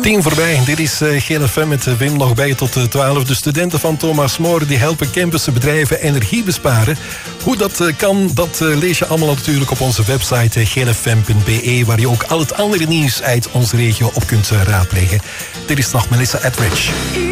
10 voorbij. Dit is Gele FM met Wim nog bij tot 12. De studenten van Thomas More die helpen campussen, bedrijven energie besparen. Hoe dat kan, dat lees je allemaal natuurlijk op onze website gelefm.be, waar je ook al het andere nieuws uit onze regio op kunt raadplegen. Dit is nog Melissa Etheridge.